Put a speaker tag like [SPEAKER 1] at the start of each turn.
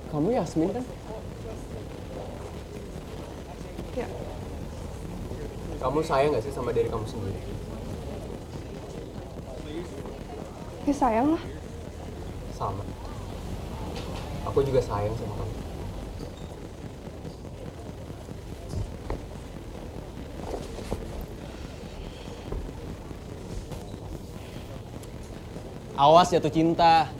[SPEAKER 1] Kamu Yasmin kan?
[SPEAKER 2] Ya,
[SPEAKER 1] Kamu sayang gak sih sama diri kamu sendiri?
[SPEAKER 2] ya sayang lah.
[SPEAKER 1] Sama. Aku juga sayang sama kamu. Awas jatuh cinta.